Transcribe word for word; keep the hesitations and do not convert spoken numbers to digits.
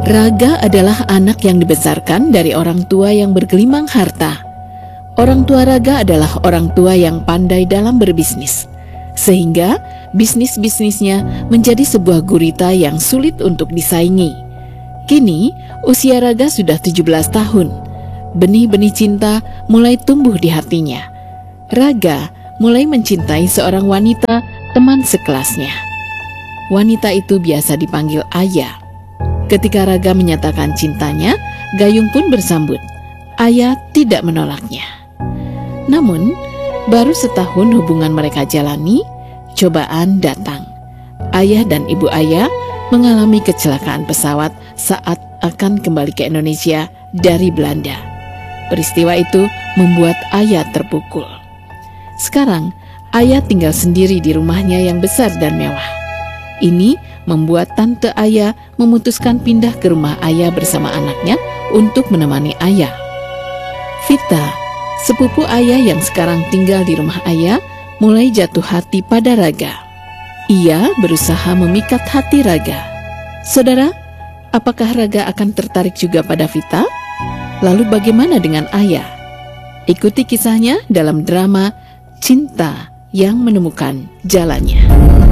Raga adalah anak yang dibesarkan dari orang tua yang bergelimang harta. Orang tua Raga adalah orang tua yang pandai dalam berbisnis, sehingga bisnis-bisnisnya menjadi sebuah gurita yang sulit untuk disaingi. Kini, usia Raga sudah tujuh belas tahun. Benih-benih cinta mulai tumbuh di hatinya. Raga mulai mencintai seorang wanita teman sekelasnya. Wanita itu biasa dipanggil Ayah. Ketika Raga menyatakan cintanya, Gayung pun bersambut. Ayah tidak menolaknya. Namun, baru setahun hubungan mereka jalani, cobaan datang. Ayah dan ibu Ayah mengalami kecelakaan pesawat saat akan kembali ke Indonesia dari Belanda. Peristiwa itu membuat Ayah terpukul. Sekarang, Ayah tinggal sendiri di rumahnya yang besar dan mewah. Ini membuat tante Ayah memutuskan pindah ke rumah Ayah bersama anaknya untuk menemani Ayah. Vita, sepupu Ayah yang sekarang tinggal di rumah Ayah, mulai jatuh hati pada Raga. Ia berusaha memikat hati Raga. Saudara, apakah Raga akan tertarik juga pada Vita? Lalu bagaimana dengan Ayah? Ikuti kisahnya dalam drama Cinta yang Menemukan Jalannya.